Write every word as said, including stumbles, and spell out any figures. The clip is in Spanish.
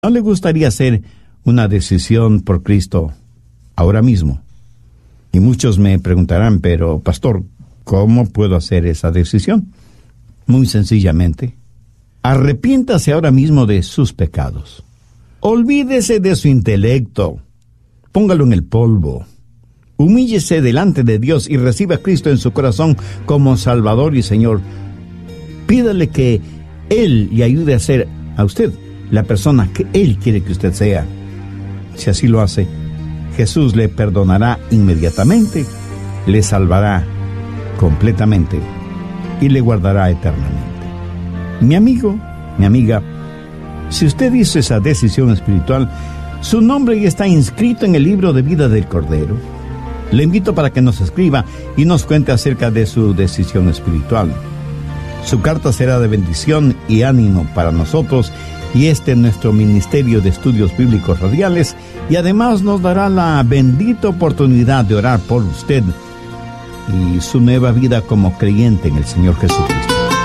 ¿No le gustaría hacer una decisión por Cristo ahora mismo? Y muchos me preguntarán, pero pastor, ¿cómo puedo hacer esa decisión? Muy sencillamente, arrepiéntase ahora mismo de sus pecados. Olvídese de su intelecto, póngalo en el polvo. Humíllese delante de Dios y reciba a Cristo en su corazón como Salvador y Señor. Pídale que Él le ayude a ser a usted la persona que Él quiere que usted sea. Si así lo hace, Jesús le perdonará inmediatamente, le salvará completamente y le guardará eternamente. Mi amigo, mi amiga, si usted hizo esa decisión espiritual, su nombre ya está inscrito en el libro de vida del Cordero. Le invito para que nos escriba y nos cuente acerca de su decisión espiritual. Su carta será de bendición y ánimo para nosotros, y este es nuestro Ministerio de Estudios Bíblicos Radiales, y además nos dará la bendita oportunidad de orar por usted y su nueva vida como creyente en el Señor Jesucristo.